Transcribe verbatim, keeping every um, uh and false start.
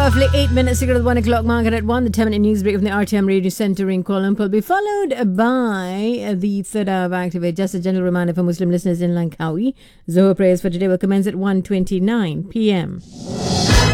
Roughly eight minutes to go to the one o'clock market at one. The ten minute news break from the R T M Radio Centre in Kuala Lumpur will be followed by the third hour of Activate. Just a gentle reminder for Muslim listeners in Langkawi. Zohar prayers for today will commence at one twenty-nine p.m.